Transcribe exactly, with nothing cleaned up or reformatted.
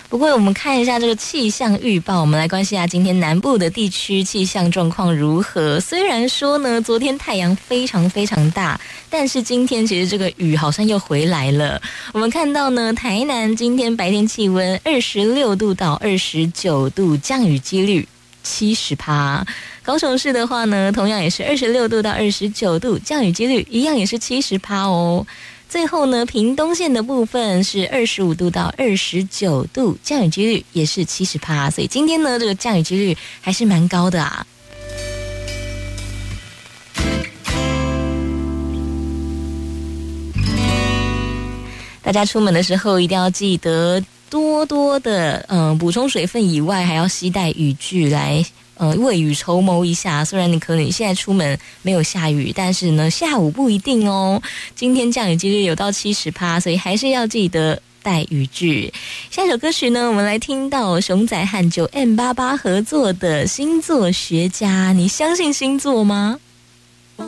不过我们看一下这个气象预报，我们来关心一下今天南部的地区气象状况如何。虽然说呢，昨天太阳非常非常大，但是今天其实这个雨好像又回来了。我们看到呢，台南今天白天气温二十六度到二十九度，降雨几率七十趴。高雄市的话呢，同样也是二十六度到二十九度，降雨几率一样也是七十趴哦。最后呢，屏东县的部分是二十五度到二十九度，降雨几率也是七十趴，所以今天呢，这个降雨几率还是蛮高的啊。大家出门的时候一定要记得多多的嗯补充水分以外，还要携带雨具来呃未雨绸缪一下。虽然你可能现在出门没有下雨，但是呢下午不一定哦。今天降雨几率有到七十趴，所以还是要记得带雨具。下首歌曲呢，我们来听到熊仔和九 M 八八合作的星座学家。你相信星座吗？